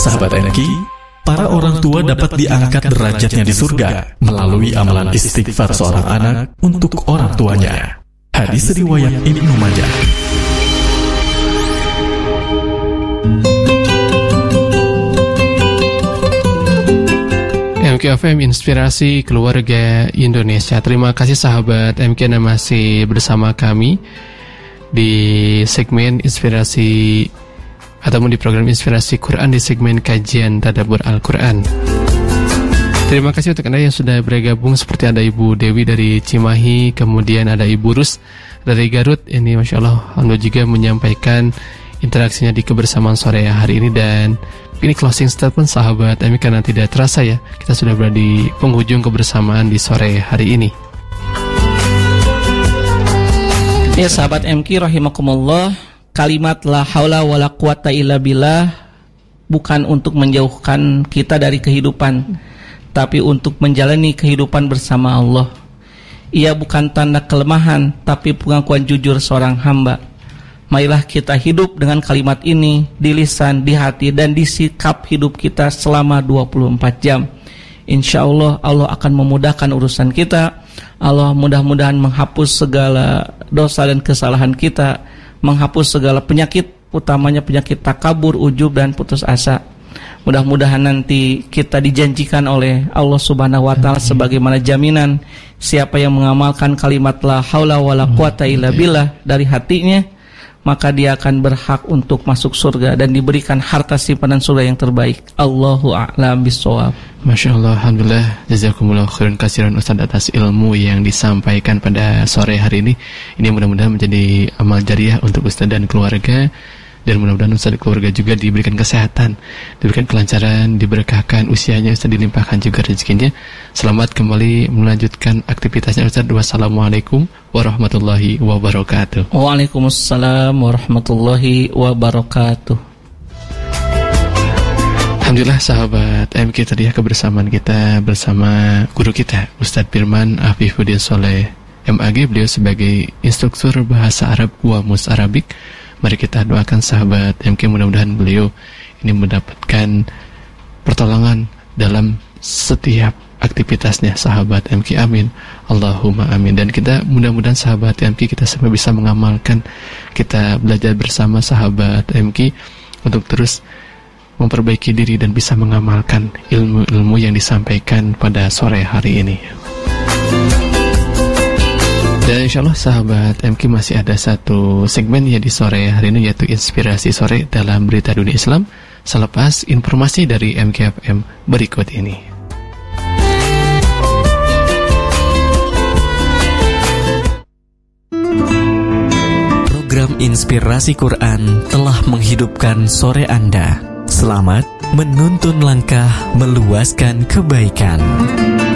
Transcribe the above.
Sahabat MK, para orang tua dapat diangkat derajatnya di surga melalui amalan istighfar seorang anak untuk orang tuanya. Hadis riwayat Ibnu Majah. MKFM Inspirasi Keluarga Indonesia. Terima kasih sahabat MK yang masih bersama kami di segmen Inspirasi ataupun di program Inspirasi Quran di segmen kajian Tadabbur Al-Quran. Terima kasih untuk Anda yang sudah bergabung, seperti ada Ibu Dewi dari Cimahi, kemudian ada Ibu Rus dari Garut. Ini Masya Allah, Anda juga menyampaikan interaksinya di kebersamaan sore hari ini. Dan ini closing statement sahabat Emi, karena tidak terasa ya, kita sudah berada di penghujung kebersamaan di sore hari ini. Ya sahabat MK rahimakumullah, kalimat la haula wala quwata illa billah bukan untuk menjauhkan kita dari kehidupan, tapi untuk menjalani kehidupan bersama Allah. Ia bukan tanda kelemahan, tapi pengakuan jujur seorang hamba. Marilah kita hidup dengan kalimat ini di lisan, di hati, dan di sikap hidup kita selama 24 jam. Insya Allah, Allah akan memudahkan urusan kita. Allah mudah-mudahan menghapus segala dosa dan kesalahan kita, menghapus segala penyakit, utamanya penyakit takabur, ujub, dan putus asa. Mudah-mudahan nanti kita dijanjikan oleh Allah Subhanahu wa Ta'ala sebagaimana jaminan siapa yang mengamalkan kalimat la haula wala quwata illa billah dari hatinya, maka dia akan berhak untuk masuk surga dan diberikan harta simpanan surga yang terbaik. Allahu a'lam bishawab. Masya Allah, alhamdulillah, jazakumullah khairan katsiran Ustaz atas ilmu yang disampaikan pada sore hari ini. Ini mudah-mudahan menjadi amal jariah untuk Ustaz dan keluarga, dan mudah-mudahan Ustaz dan keluarga juga diberikan kesehatan, diberikan kelancaran, diberkahkan usianya, Ustaz dilimpahkan juga rezekinya. Selamat kembali melanjutkan aktivitasnya Ustaz. Wassalamualaikum warahmatullahi wabarakatuh. Waalaikumsalam warahmatullahi wabarakatuh. Alhamdulillah sahabat MK, tadi ya kebersamaan kita bersama guru kita Ustadz Firman Afifuddin Soleh MAG, beliau sebagai instruktur bahasa Arab Qamus Arabik. Mari kita doakan sahabat MK, mudah-mudahan beliau ini mendapatkan pertolongan dalam setiap aktivitasnya sahabat MK, amin Allahumma amin. Dan kita mudah-mudahan sahabat MK kita semua bisa mengamalkan, kita belajar bersama sahabat MK untuk terus memperbaiki diri dan bisa mengamalkan ilmu-ilmu yang disampaikan pada sore hari ini. Dan insya Allah sahabat MK masih ada satu segmen ya di sore hari ini, yaitu Inspirasi Sore dalam Berita Dunia Islam, selepas informasi dari MKFM berikut ini. Program Inspirasi Quran telah menghidupkan sore Anda. Selamat menuntun langkah meluaskan kebaikan.